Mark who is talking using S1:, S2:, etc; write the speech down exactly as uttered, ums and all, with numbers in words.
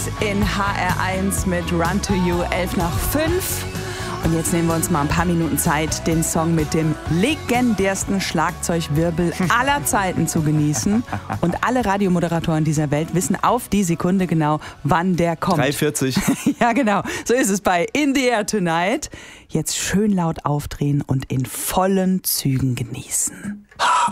S1: Mix in H R eins mit Run to You, elf nach fünf. Und jetzt nehmen wir uns mal ein paar Minuten Zeit, den Song mit dem legendärsten Schlagzeugwirbel aller Zeiten zu genießen. Und alle Radiomoderatoren dieser Welt wissen auf die Sekunde genau, wann der kommt.
S2: drei vierzig.
S1: Ja, genau. So ist es bei In the Air Tonight. Jetzt schön laut aufdrehen und in vollen Zügen genießen.